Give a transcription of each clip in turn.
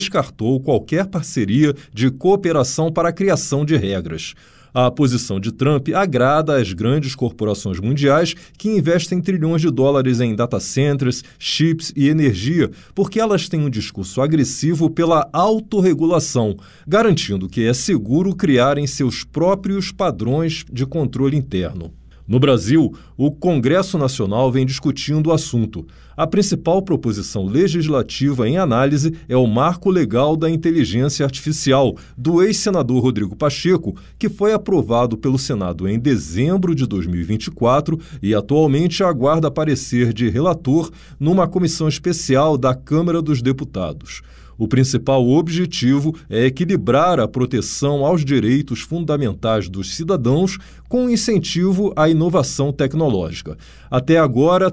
descartou qualquer parceria de cooperação para a criação de regras. A posição de Trump agrada às grandes corporações mundiais que investem trilhões de dólares em data centers, chips e energia, porque elas têm um discurso agressivo pela autorregulação, garantindo que é seguro criarem seus próprios padrões de controle interno. No Brasil, o Congresso Nacional vem discutindo o assunto. A principal proposição legislativa em análise é o Marco Legal da Inteligência Artificial, do ex-senador Rodrigo Pacheco, que foi aprovado pelo Senado em dezembro de 2024 e atualmente aguarda parecer de relator numa comissão especial da Câmara dos Deputados. O principal objetivo é equilibrar a proteção aos direitos fundamentais dos cidadãos com incentivo à inovação tecnológica. Até agora,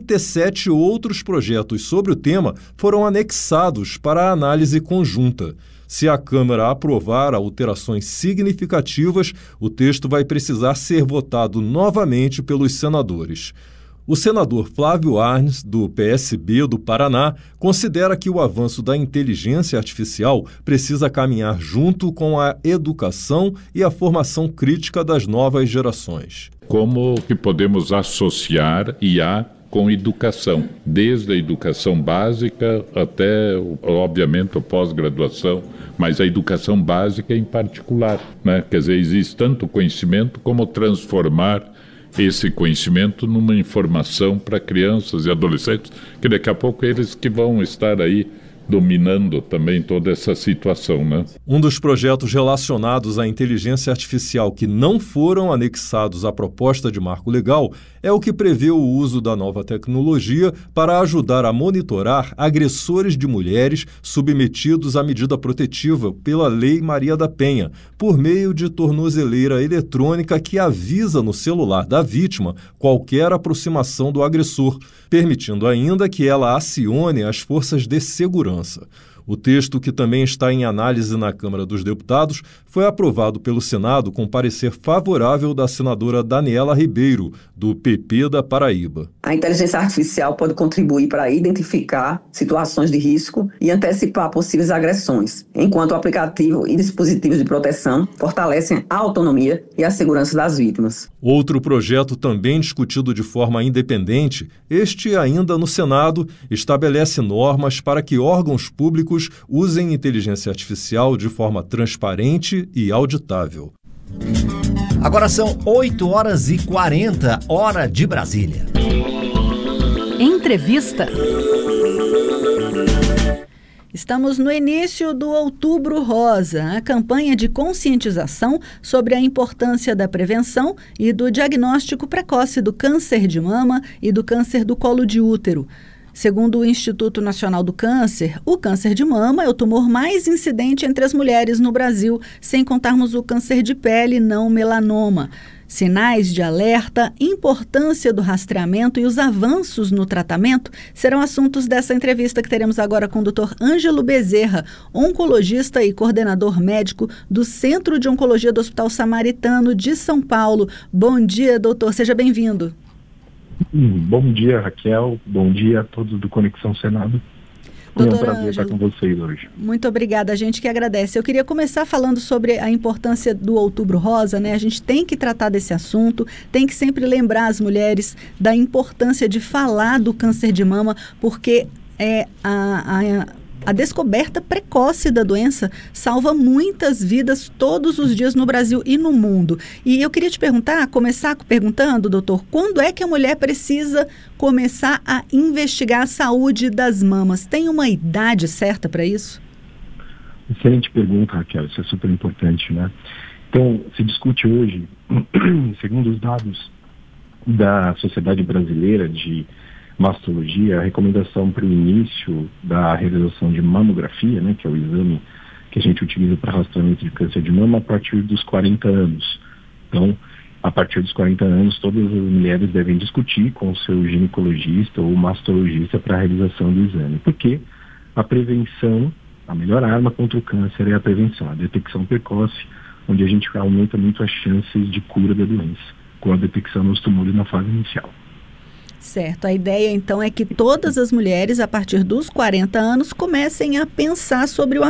37 outros projetos sobre o tema foram anexados para a análise conjunta. Se a Câmara aprovar alterações significativas, o texto vai precisar ser votado novamente pelos senadores. O senador Flávio Arnes, do PSB do Paraná, considera que o avanço da inteligência artificial precisa caminhar junto com a educação e a formação crítica das novas gerações. Como que podemos associar IA com educação, desde a educação básica até, obviamente, a pós-graduação, mas a educação básica em particular, né? Quer dizer, existe tanto conhecimento como transformar esse conhecimento numa informação para crianças e adolescentes, que daqui a pouco eles que vão estar aí dominando também toda essa situação, né? Um dos projetos relacionados à inteligência artificial que não foram anexados à proposta de marco legal é o que prevê o uso da nova tecnologia para ajudar a monitorar agressores de mulheres submetidos à medida protetiva pela Lei Maria da Penha, por meio de tornozeleira eletrônica que avisa no celular da vítima qualquer aproximação do agressor, permitindo ainda que ela acione as forças de segurança. O texto, que também está em análise na Câmara dos Deputados, foi aprovado pelo Senado com parecer favorável da senadora Daniela Ribeiro, do PP da Paraíba. A inteligência artificial pode contribuir para identificar situações de risco e antecipar possíveis agressões, enquanto o aplicativo e dispositivos de proteção fortalecem a autonomia e a segurança das vítimas. Outro projeto também discutido de forma independente, este ainda no Senado, estabelece normas para que órgãos públicos usem inteligência artificial de forma transparente e auditável. Agora são 8h40, hora de Brasília. Entrevista. Estamos no início do Outubro Rosa, a campanha de conscientização sobre a importância da prevenção e do diagnóstico precoce do câncer de mama e do câncer do colo de útero. Segundo o Instituto Nacional do Câncer, o câncer de mama é o tumor mais incidente entre as mulheres no Brasil, sem contarmos o câncer de pele não melanoma. Sinais de alerta, importância do rastreamento e os avanços no tratamento serão assuntos dessa entrevista que teremos agora com o Dr. Ângelo Bezerra, oncologista e coordenador médico do Centro de Oncologia do Hospital Samaritano de São Paulo. Bom dia, doutor. Seja bem-vindo. Bom dia, Raquel. Bom dia a todos do Conexão Senado. É um prazer estar com vocês hoje. Muito obrigada, a gente que agradece. Eu queria começar falando sobre a importância do Outubro Rosa, né? A gente tem que tratar desse assunto, tem que sempre lembrar as mulheres da importância de falar do câncer de mama, porque a descoberta precoce da doença salva muitas vidas todos os dias no Brasil e no mundo. E eu queria te começar perguntando, doutor, quando é que a mulher precisa começar a investigar a saúde das mamas? Tem uma idade certa para isso? Excelente pergunta, Raquel. Isso é super importante, né? Então, se discute hoje, segundo os dados da Sociedade Brasileira de Mastologia, a recomendação para o início da realização de mamografia, né, que é o exame que a gente utiliza para rastreamento de câncer de mama, a partir dos 40 anos. Então, a partir dos 40 anos, todas as mulheres devem discutir com o seu ginecologista ou mastologista para a realização do exame. Porque a prevenção, a melhor arma contra o câncer é a prevenção, a detecção precoce, onde a gente aumenta muito as chances de cura da doença, com a detecção nos tumores na fase inicial. Certo, a ideia então é que todas as mulheres a partir dos 40 anos comecem a pensar sobre o